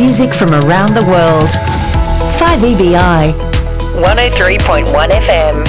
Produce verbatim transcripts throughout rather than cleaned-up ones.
music from around the world. five E B I. one oh three point one F M.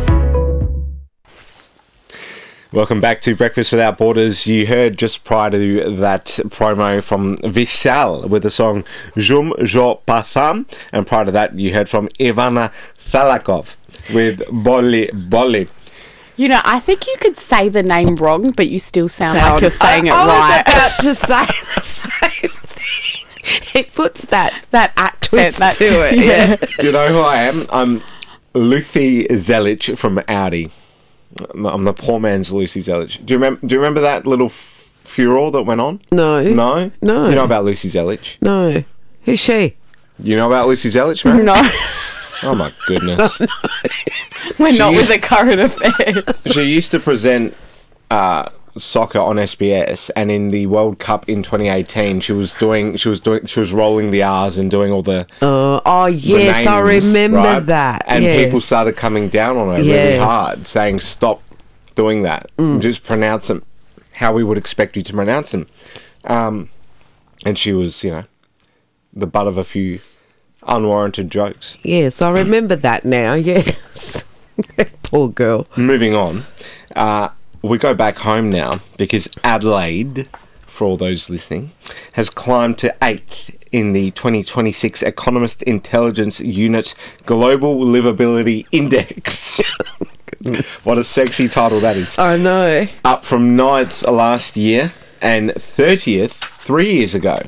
Welcome back to Breakfast Without Borders. You heard just prior to that promo from Vishal with the song Jum Jo Passam, and prior to that you heard from Ivana Thalakov with Boli Boli. You know, I think you could say the name wrong, but you still sound, Sound- like you're saying I, it right. I was about to say the same thing. It puts that that accent twist that, to it. Yeah. Do you know who I am? I'm Lucy Zelic from Audi. I'm the poor man's Lucy Zelic. Do you remember? Do you remember that little f- furor that went on? No. No. No. You know about Lucy Zelic? No. Who's she? You know about Lucy Zelic, man? No, Oh my goodness. we're not She- with the current affairs. She used to present uh, soccer on S B S, and in the World Cup in twenty eighteen, she was doing, she was doing, she was rolling the R's and doing all the. Uh, oh, the yes, I names, remember right? that. And yes. people started coming down on her really Yes. hard, saying, "Stop doing that. Just pronounce them how we would expect you to pronounce them." Um, and she was, you know, the butt of a few unwarranted jokes. Yes, I remember that now, yes. Poor girl. Moving on, uh, we go back home now because Adelaide, for all those listening, has climbed to eighth in the twenty twenty-six Economist Intelligence Unit Global Livability Index. What a sexy title that is. I know. Up from ninth last year and thirtieth three years ago.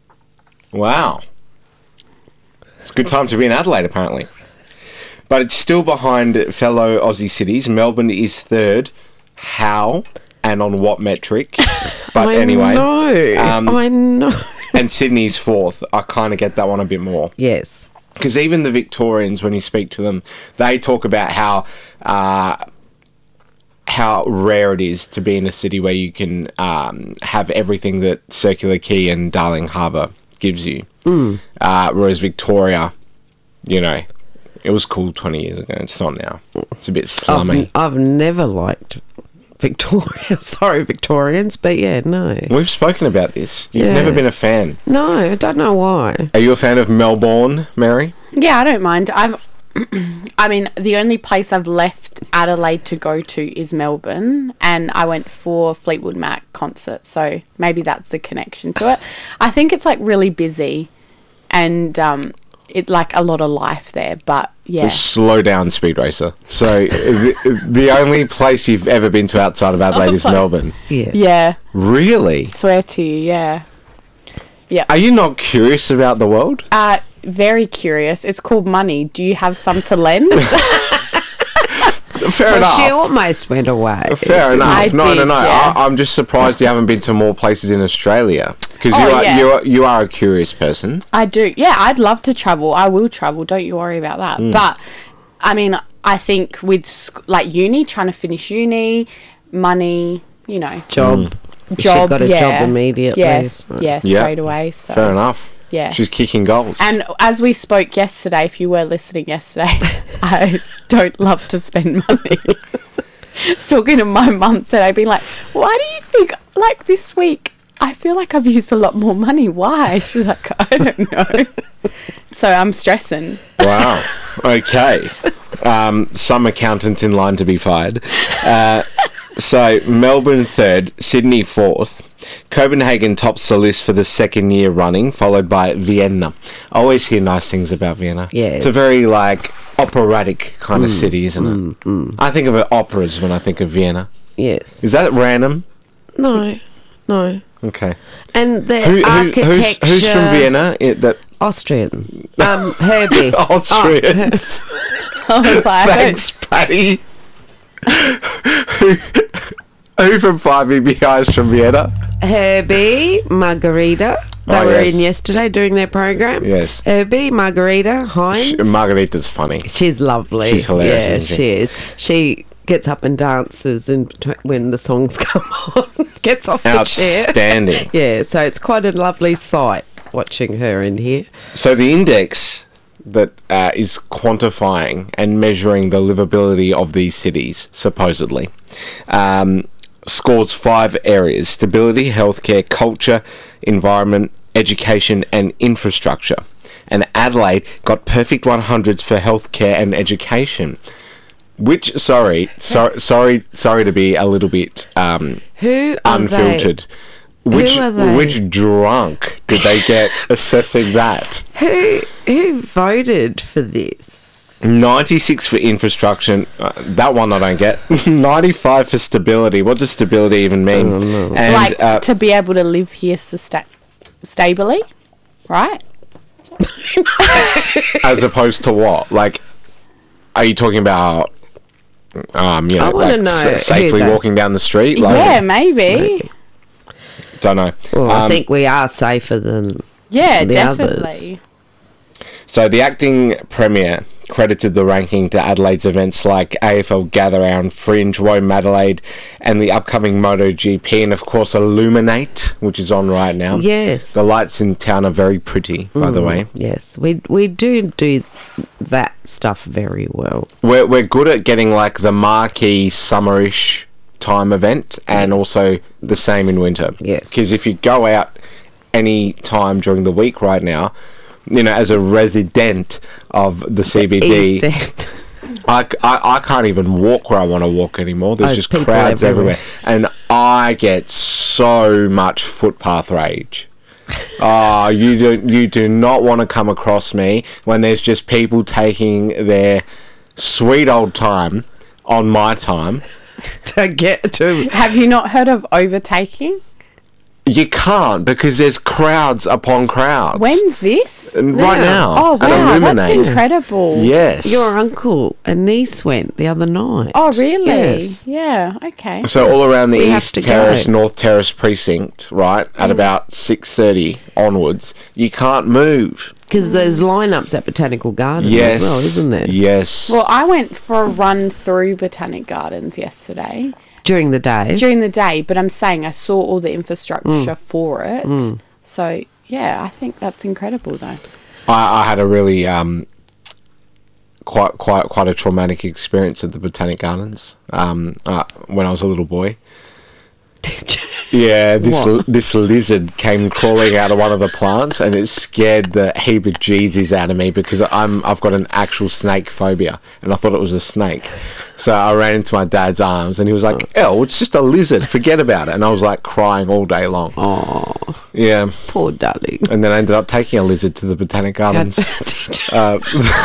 Wow. It's a good time to be in Adelaide, apparently. But it's still behind fellow Aussie cities. Melbourne is third. How and on what metric? But I anyway. know. um, I know. And Sydney's fourth. I kind of get that one a bit more. Yes. Because even the Victorians, when you speak to them, they talk about how uh, how rare it is to be in a city where you can um, have everything that Circular Quay and Darling Harbour gives you. Mm. Uh, whereas Victoria, you know, it was cool twenty years ago. It's not now. It's a bit slummy. I've, I've never liked Victoria. Sorry, Victorians, but yeah, no. We've spoken about this. You've Yeah. never been a fan. No, I don't know why. Are you a fan of Melbourne, Mary? Yeah, I don't mind. I've, I mean, the only place I've left Adelaide to go to is Melbourne, and I went for Fleetwood Mac concert, so maybe that's the connection to it. I think it's like really busy, and um, it like a lot of life there. But yeah, Slow down, Speed Racer. So the, the only place you've ever been to outside of Adelaide is sorry. Melbourne. Yeah. yeah, Really? swear to you, yeah, yeah. Are you not curious about the world? Uh, very curious. It's called money. Do you have some to lend? Fair Well, enough. she almost went away. Fair enough. I no, no, did, no. yeah. I, I'm just surprised you haven't been to more places in Australia because you Oh, are yeah. you are you are a curious person. I do. Yeah, I'd love to travel. I will travel. Don't you worry about that. Mm. But I mean, I think with sc- like uni, trying to finish uni, money, you know, Job. job, She got a yeah, job immediately. Yes, so- yeah, Yeah. straight away. So Fair enough. Yeah. She's kicking goals. And as we spoke yesterday, if you were listening yesterday, I don't love to spend money. I was talking to my mum today, being like, why do you think, like this week, I feel like I've used a lot more money. Why? She's like, I don't know. So I'm stressing. Wow. Okay. Um, some accountants in line to be fired. Uh, so Melbourne third, Sydney fourth. Copenhagen tops the list for the second year running, followed by Vienna. I always hear nice things about Vienna. Yes. It's a very, like, operatic kind of city, isn't it? mm. I think of it operas when I think of Vienna. Yes. Is that random? No. No. Okay. And the Who, who, architecture... who's, who's from Vienna? It, that Austrian. Um, Herbie. Austrians. I was like, I don't- Thanks, Patty. who, who from five E B I is from Vienna? Herbie, Margarita. They Oh, were yes. in yesterday doing their program. Yes. Herbie, Margarita, Heinz. Sh- Margarita's funny. She's lovely. She's hilarious, Yeah, isn't she? she is. She gets up and dances in between when the songs come on. Gets off the chair. Outstanding. Yeah, so it's quite a lovely sight watching her in here. So the index that uh, is quantifying and measuring the livability of these cities, supposedly, um, scores five areas: stability, healthcare, culture, environment, education and infrastructure. And Adelaide got perfect one hundreds for healthcare and education. Which, sorry, so, sorry, sorry to be a little bit um, Who are unfiltered. They? Which Who are they? which drunk did they get assessing that? Who who voted for this? ninety-six for infrastructure. Uh, that one I don't get. ninety-five for stability. What does stability even mean? And, like uh, to be able to live here susta- stably, right? as opposed to what? Like, are you talking about, um, you know, I wanna like know sa- safely who they- walking down the street? Like, yeah, maybe. don't know. Well, I Um, think we are safer than Yeah, the definitely. others. So the acting premier credited the ranking to Adelaide's events like A F L Gather Round, Fringe, Womadelaide, Adelaide, and the upcoming MotoGP, and of course Illuminate, which is on right now. Yes. The lights in town are very pretty, by the way. Yes, we we do do that stuff very well. We're, we're good at getting like the marquee summerish time event and also the same in winter. Yes. Because if you go out any time during the week right now, you know, as a resident of the C B D, East End. I, I, I can't even walk where I want to walk anymore. There's Oh, just people crowds everywhere. everywhere. And I get so much footpath rage. Oh, you do, you do not want to come across me when there's just people taking their sweet old time on my time. to get to Have you not heard of overtaking? You can't because there's crowds upon crowds. When's this? And right now. Oh at wow, that's Illuminate. incredible. Yes. your uncle and niece went the other night. Oh really? Yes. Yeah. Okay. So all around the We have East to Terrace, go. North Terrace precinct, right, at about six thirty onwards, you can't move. Because there's lineups at Botanical Gardens Yes. as well, isn't there? Yes. Well, I went for a run through Botanic Gardens yesterday During the day. during the day, but I'm saying I saw all the infrastructure Mm. for it. So yeah, I think that's incredible though. I, I had a really um, quite quite quite a traumatic experience at the Botanic Gardens um, uh, when I was a little boy. Yeah, this What? this lizard came crawling out of one of the plants, and it scared the heebie-jeezies out of me because I'm I've got an actual snake phobia, and I thought it was a snake. So I ran into my dad's arms, and he was like, "Oh, it's just a lizard. Forget about it." And I was like crying all day long. Oh, Yeah, poor darling. and then I ended up taking a lizard to the Botanic Gardens. Did you? uh,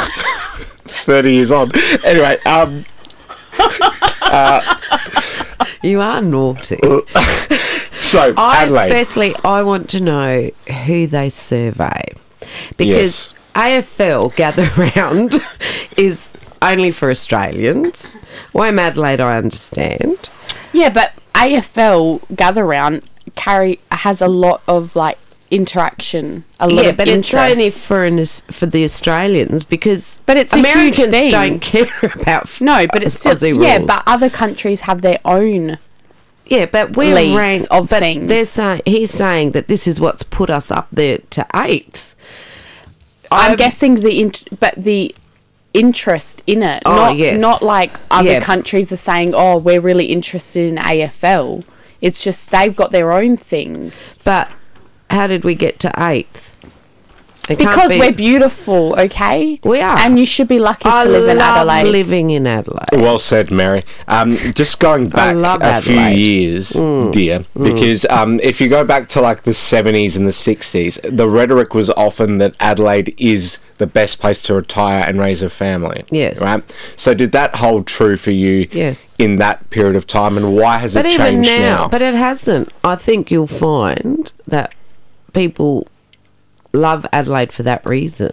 thirty years on. Anyway, um, You are naughty. so I, Adelaide. firstly, I want to know who they survey. Yes. Because A F L Gather Round is only for Australians. Womadelaide, Adelaide, I understand. Yeah, but A F L Gather Round carry has a lot of like interaction, a lot Yeah, of but interest. it's only for an, Aus- for the Australians because But it's a huge Americans thing. don't care about no, but it's still Aussie yeah. rules. But other countries have their own. Yeah, but we're leagues ranked of but things. They're saying he's saying that this is what's put us up there to eighth. I'm, I'm- guessing the int- but the interest in it, Oh, not yes. not like other Yeah. countries are saying, oh, we're really interested in A F L. It's just they've got their own things. But how did we get to eighth? It can't Because be- we're beautiful, okay? We are. And you should be lucky to I live in love Adelaide. living in Adelaide. Well said, Mary. Um, just going back love a few Adelaide. years, dear, because um, if you go back to like the seventies and the sixties, the rhetoric was often that Adelaide is the best place to retire and raise a family. Yes. Right? So did that hold true for you Yes. in that period of time, and why has But it even changed now, now? but it hasn't. I think you'll find that people love Adelaide for that reason.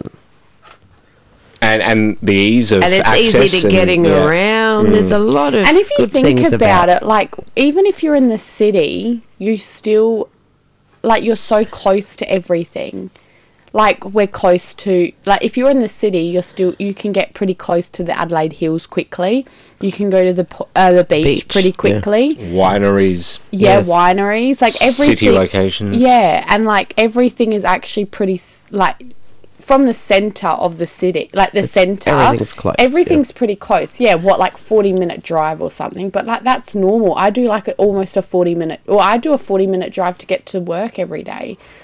and and the ease of And it's access easy to and- getting yeah. around. There's a lot of And if you good think things about, it, like even if you're in the city, you still like you're so close to everything. Like we're close to like if you're in the city, you're still you can get pretty close to the Adelaide Hills quickly. You can go to the po- uh, the beach, Beach, pretty yeah. quickly. Wineries. Yeah, Yes. wineries, like everything. City locations. Yeah, and like everything is actually pretty s- like from the center of the city, like the center. everything's close, yeah. Everything's pretty close. Yeah, what like forty minute drive or something, but like that's normal. I do like it almost a forty minute, or I do a forty minute drive to get to work every day.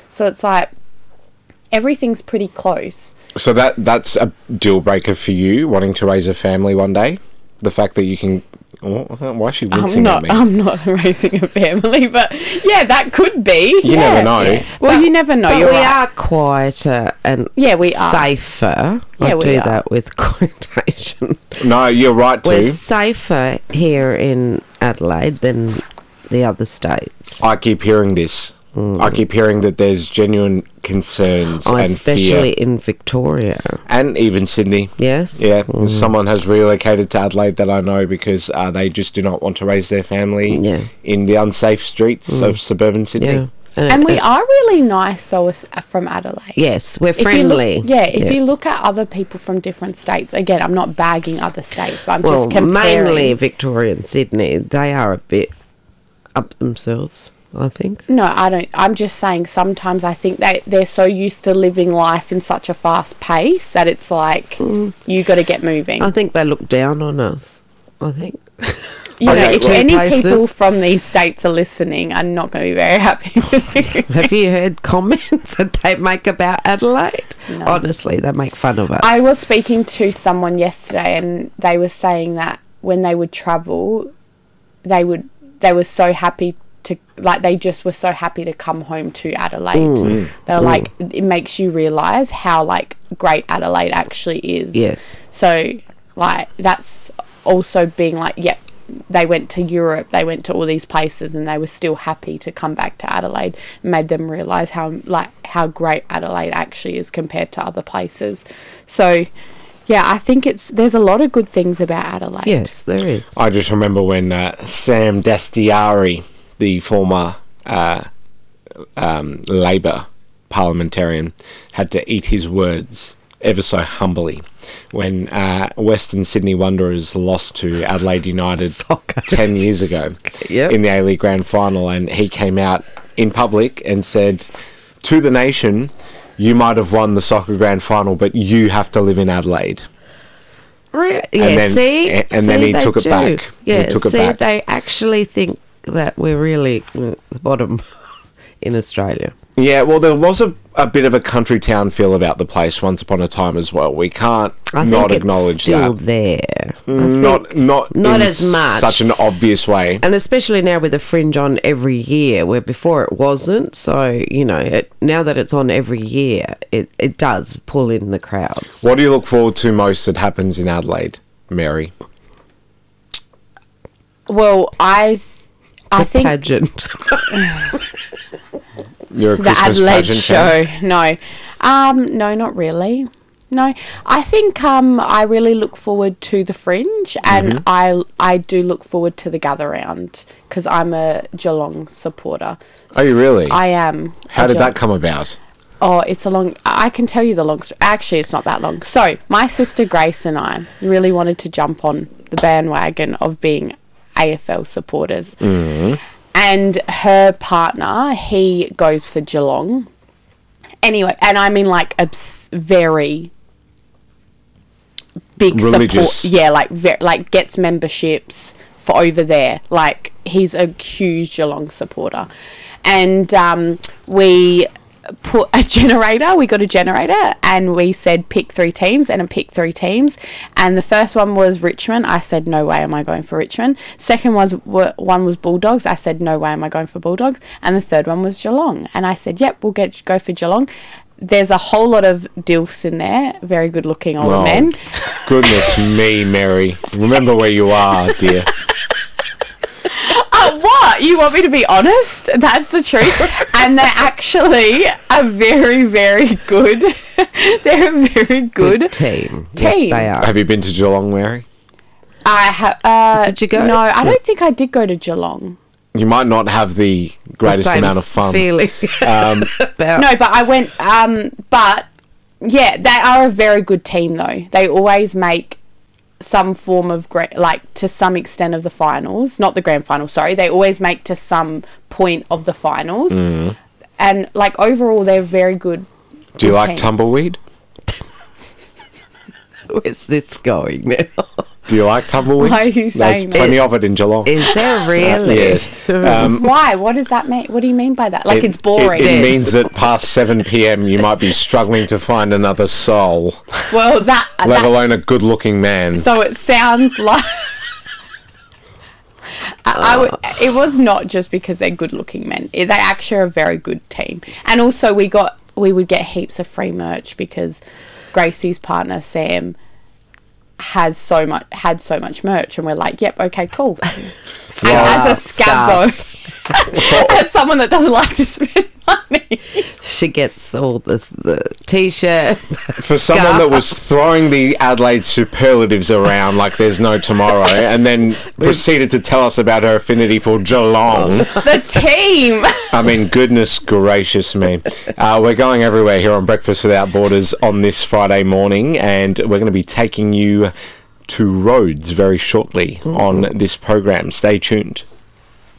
So it's like everything's pretty close. So that that's a deal breaker for you, wanting to raise a family one day. The fact that you can. Why is she wincing I'm not. at me? I'm not raising a family, but yeah, that could be. You yeah. never know. Yeah. Well, you never know. But You're we right. are quieter and Yeah, we are. safer. Yeah, I we do are. that with quotation. No, you're right We're too. safer here in Adelaide than the other states. I keep hearing this. I keep hearing that there's genuine concerns Oh, and especially fear, in Victoria. and even Sydney. Yes. Yeah, someone has relocated to Adelaide that I know because uh, they just do not want to raise their family Yeah. in the unsafe streets of suburban Sydney. Yeah. And we it- are really nice, so as- from Adelaide. Yes, we're If you look- friendly. yeah, if you Yes. look at other people from different states, again, I'm not bagging other states, but I'm well, just comparing. mainly Victoria and Sydney, they are a bit up themselves, I think. No, I don't. I'm just saying sometimes I think they, they're so used to living life in such a fast pace that it's like, you got to get moving. I think they look down on us. I think. you know, Okay, if well- any Places. people from these states are listening, I'm not going to be very happy with you. Have you heard comments that they make about Adelaide? No. Honestly, they make fun of us. I was speaking to someone yesterday and they were saying that when they would travel, they would they were so happy to, like, they just were so happy to come home to Adelaide. Mm. They were like, it makes you realise how, like, great Adelaide actually is. Yes. So, like, that's also being like, yep, they went to Europe, they went to all these places and they were still happy to come back to Adelaide. It made them realise how, like, how great Adelaide actually is compared to other places. So, yeah, I think it's there's a lot of good things about Adelaide. Yes, there is. I just remember when uh, Sam Dastyari, the former uh, um, Labor parliamentarian, had to eat his words ever so humbly when uh, Western Sydney Wanderers lost to Adelaide United Soccer. ten years ago Yep. in the A-League Grand Final, and he came out in public and said to the nation, you might have won the soccer grand final, but you have to live in Adelaide. Re- yeah, then- see, and then see, he they took it do. back. He Yeah, took it see, back. they actually think that we're really uh, the bottom in Australia. Yeah, well, there was a, a bit of a country town feel about the place once upon a time as well. We can't I think not it's acknowledge still that. there. I Not, think- not, not in as much. such an obvious way. And especially now with the Fringe on every year, where before it wasn't. So, you know, it, now that it's on every year, it, it does pull in the crowds. What do you look forward to most that happens in Adelaide, Mary? Well, I I The think pageant. You're a the Christmas Adelaide pageant show. fan? No, um, no, not really. No, I think um, I really look forward to the Fringe, and Mm-hmm. I I do look forward to the Gather Round because I'm a Geelong supporter. Are you really? I am. How a did Geelong- that come about? Oh, it's a long. I can tell you the long story. Actually, it's not that long. So, my sister Grace and I really wanted to jump on the bandwagon of being A F L supporters. And her partner, he goes for Geelong. Anyway, and I mean like obs- very big Religious. support. Yeah, like ve- like gets memberships for over there. Like he's a huge Geelong supporter, and um, we put a generator. We got a generator, and we said pick three teams, and I picked three teams. And the first one was Richmond. I said no way am I going for Richmond. Second was w- one was Bulldogs. I said no way am I going for Bulldogs. And the third one was Geelong. And I said yep, we'll get go for Geelong. There's a whole lot of dilfs in there, very good looking older Oh, men. Goodness me, Mary. Remember where you are, dear. Uh, what? You want me to be honest? That's the truth. And they're actually a very, very good. They're a very good. team. Team. Yes, they are. Have you been to Geelong, Mary? I have. Uh, Did you go? No, I don't think I did go to Geelong. You might not have the The greatest same amount of fun. feeling Um, about No, but I went. Um, but yeah, they are a very good team, though. They always make some form of great, like to some extent of the finals, not the grand final. Sorry, they always make to some point of the finals, and like overall, they're very good. do you good like team. tumbleweed? where's this going now? Do you like tumbleweed? Why are you There's saying that? plenty of it in Geelong. Is there really? Yes. Um, Why? What does that mean? What do you mean by that? Like, it- it's boring. It, it means that past seven p.m. you might be struggling to find another soul, well, that, let that alone a good-looking man. so it sounds like I, I would, it was not just because they're good-looking men. They actually are a very good team, and also we got we would get heaps of free merch because Gracie's partner Sam has so much had so much merch, and we're like, yep, okay, cool. And as a scab boss, as someone that doesn't like to spend money, She gets all this, the t-shirt. For someone that was throwing the Adelaide superlatives around like there's no tomorrow, and then proceeded to tell us about her affinity for Geelong. the team. I mean, goodness gracious me. Uh, we're going everywhere here on Breakfast Without Borders on this Friday morning, and we're going to be taking you to Rhodes very shortly on this program. Stay tuned.